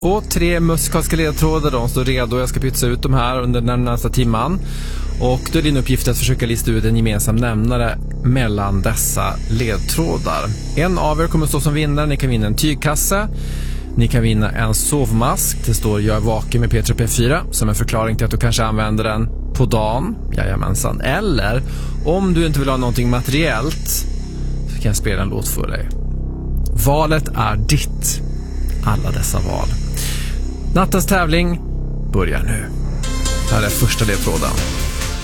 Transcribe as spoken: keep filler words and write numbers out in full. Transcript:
Och tre musikaliska ledtrådar, de står redo. Jag ska pytsa ut de här under den närmaste timman. Och då är din uppgift att försöka lista ut en gemensam nämnare mellan dessa ledtrådar. En av er kommer stå som vinnare. Ni kan vinna en tygkasse. Ni kan vinna en sovmask. Det står jag är vaken med P tre P fyra som en förklaring till att du kanske använder den på dagen. Jajamensan. Eller om du inte vill ha någonting materiellt så kan jag spela en låt för dig. Valet är ditt. Alla dessa val. Nattens tävling börjar nu. Här är första ledtråden.